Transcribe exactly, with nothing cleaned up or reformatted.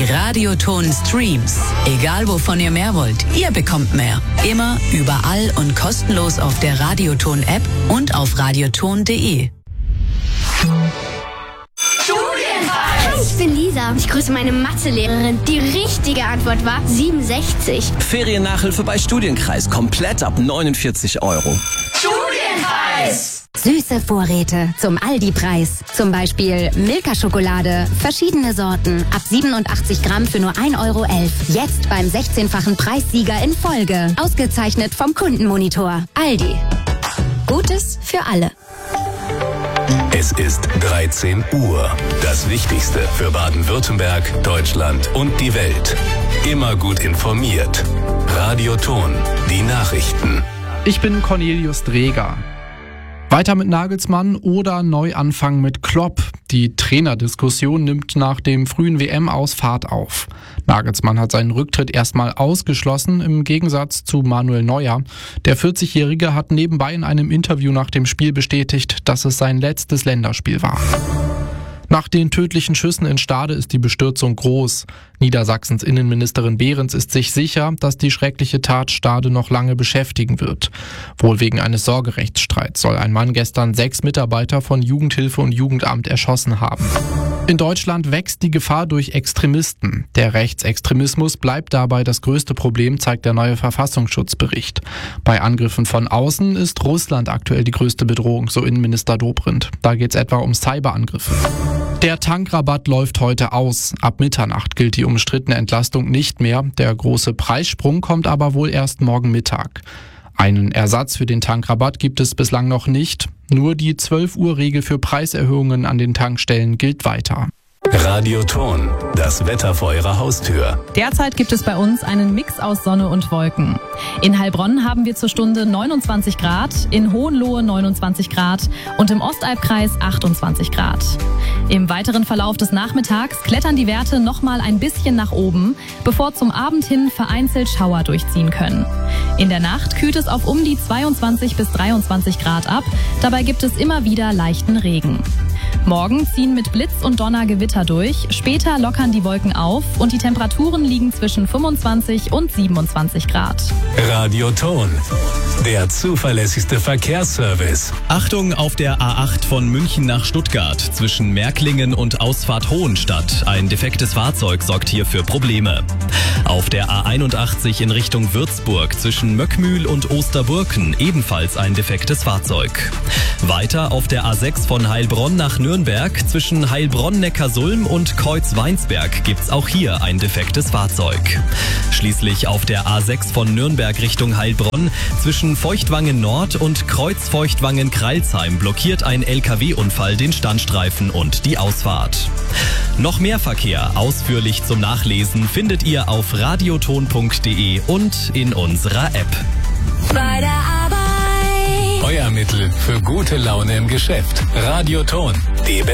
Die Radioton-Streams. Egal wovon ihr mehr wollt, ihr bekommt mehr. Immer, überall und kostenlos auf der Radioton-App und auf radioton punkt de. Hi, ich bin Lisa. Ich grüße meine Mathelehrerin. Die richtige Antwort war siebenundsechzig. Feriennachhilfe bei Studienkreis. Komplett ab neunundvierzig Euro. Studienkreis! Süße Vorräte zum Aldi-Preis. Zum Beispiel Milka-Schokolade. Verschiedene Sorten. Ab siebenundachtzig Gramm für nur ein Euro elf. Jetzt beim sechzehnfachen Preissieger in Folge. Ausgezeichnet vom Kundenmonitor. Aldi. Gutes für alle. Es ist dreizehn Uhr. Das Wichtigste für Baden-Württemberg, Deutschland und die Welt. Immer gut informiert. Radioton, die Nachrichten. Ich bin Cornelius Dreger. Weiter mit Nagelsmann oder Neuanfang mit Klopp. Die Trainerdiskussion nimmt nach dem frühen W M-Aus Fahrt auf. Nagelsmann hat seinen Rücktritt erstmal ausgeschlossen, im Gegensatz zu Manuel Neuer. Der vierzigjährige hat nebenbei in einem Interview nach dem Spiel bestätigt, dass es sein letztes Länderspiel war. Nach den tödlichen Schüssen in Stade ist die Bestürzung groß. Niedersachsens Innenministerin Behrens ist sich sicher, dass die schreckliche Tat Stade noch lange beschäftigen wird. Wohl wegen eines Sorgerechtsstreits soll ein Mann gestern sechs Mitarbeiter von Jugendhilfe und Jugendamt erschossen haben. In Deutschland wächst die Gefahr durch Extremisten. Der Rechtsextremismus bleibt dabei das größte Problem, zeigt der neue Verfassungsschutzbericht. Bei Angriffen von außen ist Russland aktuell die größte Bedrohung, so Innenminister Dobrindt. Da geht es etwa um Cyberangriffe. Der Tankrabatt läuft heute aus. Ab Mitternacht gilt die umstrittene Entlastung nicht mehr. Der große Preissprung kommt aber wohl erst morgen Mittag. Einen Ersatz für den Tankrabatt gibt es bislang noch nicht. Nur die zwölf Uhr Regel für Preiserhöhungen an den Tankstellen gilt weiter. Radioton, das Wetter vor Ihrer Haustür. Derzeit gibt es bei uns einen Mix aus Sonne und Wolken. In Heilbronn haben wir zur Stunde neunundzwanzig Grad, in Hohenlohe neunundzwanzig Grad und im Ostalbkreis achtundzwanzig Grad. Im weiteren Verlauf des Nachmittags klettern die Werte nochmal ein bisschen nach oben, bevor zum Abend hin vereinzelt Schauer durchziehen können. In der Nacht kühlt es auf um die zweiundzwanzig bis dreiundzwanzig Grad ab, dabei gibt es immer wieder leichten Regen. Morgen ziehen mit Blitz und Donner Gewitter durch, später lockern die Wolken auf und die Temperaturen liegen zwischen fünfundzwanzig und siebenundzwanzig Grad. Radioton, der zuverlässigste Verkehrsservice. Achtung auf der A acht von München nach Stuttgart zwischen Märklingen und Ausfahrt Hohenstadt. Ein defektes Fahrzeug sorgt hier für Probleme. Auf der A einundachtzig in Richtung Würzburg zwischen Möckmühl und Osterburken ebenfalls ein defektes Fahrzeug. Weiter auf der A sechs von Heilbronn nach Nürnberg zwischen Heilbronn-Neckarsulm und Kreuz-Weinsberg gibt's auch hier ein defektes Fahrzeug. Schließlich auf der A sechs von Nürnberg Richtung Heilbronn zwischen Feuchtwangen Nord und Kreuz-Feuchtwangen-Kralsheim blockiert ein L K W-Unfall den Standstreifen und die Ausfahrt. Noch mehr Verkehr ausführlich zum Nachlesen findet ihr auf radioton punkt de und in unserer App. Bei der Arbeit. Euer Mittel für gute Laune im Geschäft. Radioton, die